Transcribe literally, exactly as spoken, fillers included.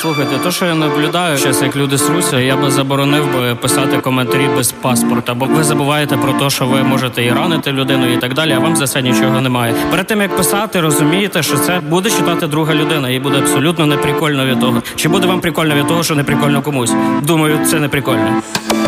Слухайте, то, що я наблюдаю, зараз як люди сруться, я би заборонив би писати коментарі без паспорта, бо ви забуваєте про те, що ви можете і ранити людину і так далі, а вам за це нічого немає. Перед тим, як писати, розумієте, що це буде читати друга людина, і буде абсолютно неприкольно від того. Чи буде вам прикольно від того, що не прикольно комусь? Думаю, це не прикольно.